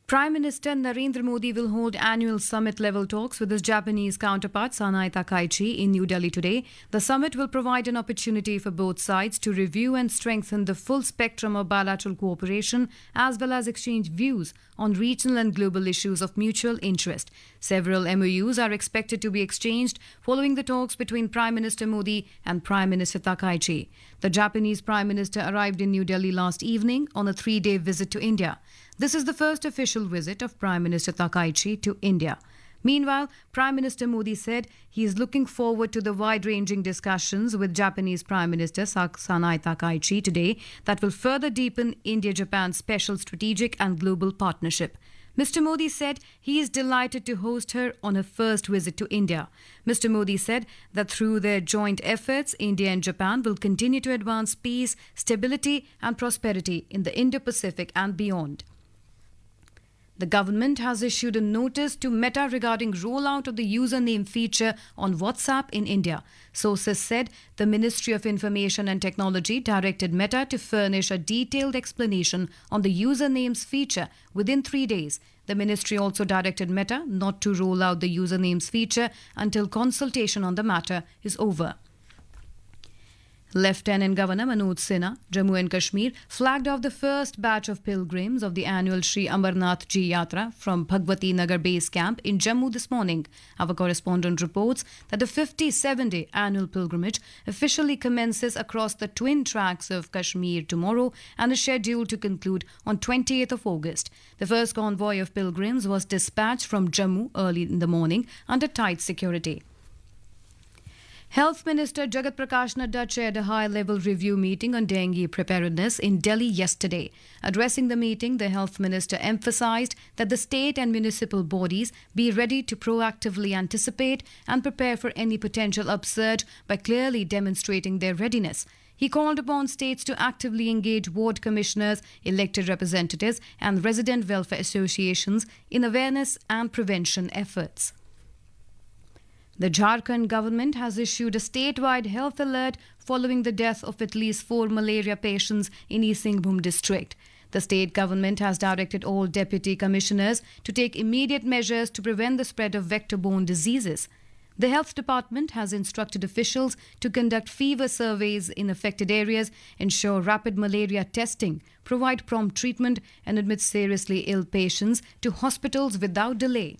Prime Minister Narendra Modi will hold annual summit-level talks with his Japanese counterpart Sanai Takaichi in New Delhi today. The summit will provide an opportunity for both sides to review and strengthen the full spectrum of bilateral cooperation as well as exchange views on regional and global issues of mutual interest. Several MOUs are expected to be exchanged following the talks between Prime Minister Modi and Prime Minister Takaichi. The Japanese Prime Minister arrived in New Delhi last evening on a 3-day visit to India. This is the first official visit of Prime Minister Takaichi to India. Meanwhile, Prime Minister Modi said he is looking forward to the wide-ranging discussions with Japanese Prime Minister Sanai Takaichi today that will further deepen India-Japan special strategic and global partnership. Mr. Modi said he is delighted to host her on her first visit to India. Mr. Modi said that through their joint efforts, India and Japan will continue to advance peace, stability and prosperity in the Indo-Pacific and beyond. The government has issued a notice to Meta regarding rollout of the username feature on WhatsApp in India. Sources said the Ministry of Information and Technology directed Meta to furnish a detailed explanation on the usernames feature within 3 days. The ministry also directed Meta not to roll out the usernames feature until consultation on the matter is over. Lieutenant Governor Manoj Sinha, Jammu and Kashmir, flagged off the first batch of pilgrims of the annual Sri Amarnath Ji Yatra from Bhagwati Nagar base camp in Jammu this morning. Our correspondent reports that the 57-day annual pilgrimage officially commences across the twin tracks of Kashmir tomorrow and is scheduled to conclude on 28th of August. The first convoy of pilgrims was dispatched from Jammu early in the morning under tight security. Health Minister Jagat Prakash Nadda chaired a high-level review meeting on dengue preparedness in Delhi yesterday. Addressing the meeting, the Health Minister emphasized that the state and municipal bodies be ready to proactively anticipate and prepare for any potential upsurge by clearly demonstrating their readiness. He called upon states to actively engage ward commissioners, elected representatives and resident welfare associations in awareness and prevention efforts. The Jharkhand government has issued a statewide health alert following the death of at least 4 malaria patients in East Singhbhum district. The state government has directed all deputy commissioners to take immediate measures to prevent the spread of vector-borne diseases. The health department has instructed officials to conduct fever surveys in affected areas, ensure rapid malaria testing, provide prompt treatment and admit seriously ill patients to hospitals without delay.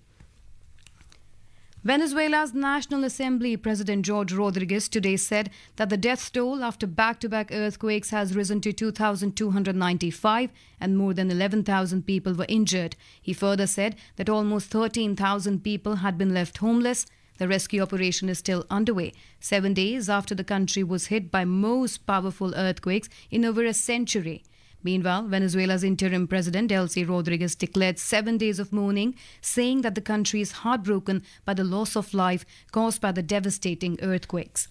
Venezuela's National Assembly President George Rodriguez today said that the death toll after back-to-back earthquakes has risen to 2,295 and more than 11,000 people were injured. He further said that almost 13,000 people had been left homeless. The rescue operation is still underway, 7 days after the country was hit by most powerful earthquakes in over a century. Meanwhile, Venezuela's interim president, Delcy Rodriguez, declared 7 days of mourning, saying that the country is heartbroken by the loss of life caused by the devastating earthquakes.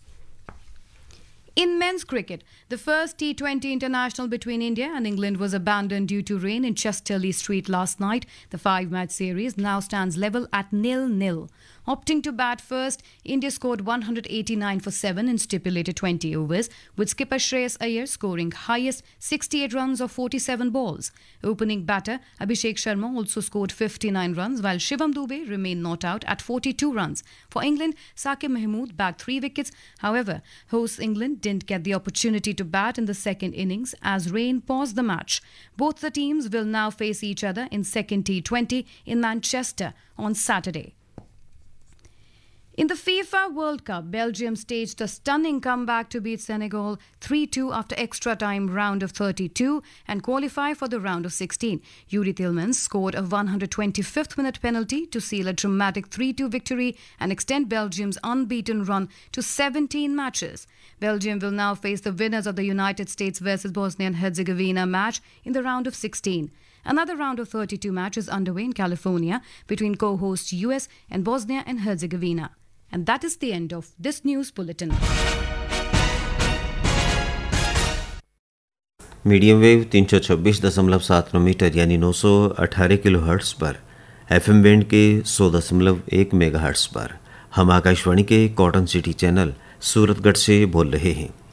In men's cricket, the first T20 international between India and England was abandoned due to rain in Chesterley Street last night. The 5-match series now stands level at 0-0. Opting to bat first, India scored 189 for 7 in stipulated 20 overs, with skipper Shreyas Iyer scoring highest 68 runs of 47 balls. Opening batter Abhishek Sharma also scored 59 runs, while Shivam Dube remained not out at 42 runs. For England, Saqib Mahmood bagged 3 wickets. However, hosts England didn't get the opportunity to bat in the second innings as rain paused the match. Both the teams will now face each other in second T20 in Manchester on Saturday. In the FIFA World Cup, Belgium staged a stunning comeback to beat Senegal 3-2 after extra time round of 32 and qualify for the round of 16. Yuri Tillmans scored a 125th minute penalty to seal a dramatic 3-2 victory and extend Belgium's unbeaten run to 17 matches. Belgium will now face the winners of the United States versus Bosnia and Herzegovina match in the round of 16. Another round of 32 matches underway in California between co-hosts US and Bosnia and Herzegovina. And that is the end of this news bulletin. Medium wave 326.79 metre यानी 918 kilohertz पर FM band के 100.1 megahertz पर हम आकाशवाणी के cotton city channel Suratgarh से बोल रहे हैं।